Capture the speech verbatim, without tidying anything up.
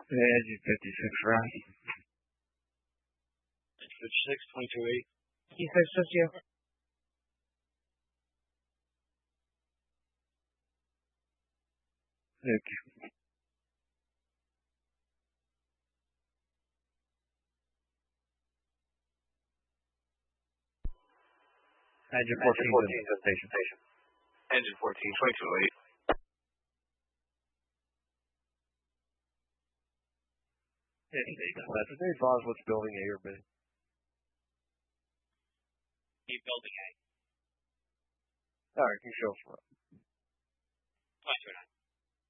Engine fifty-six, right? fifty-six, twenty-two eight. He says just you. Thank you. Engine fourteen, fourteen is station. station. Engine fourteen, twenty-two eight. That's they advise what's building A or B. B building A. Alright, can you show us what? twenty-two nine.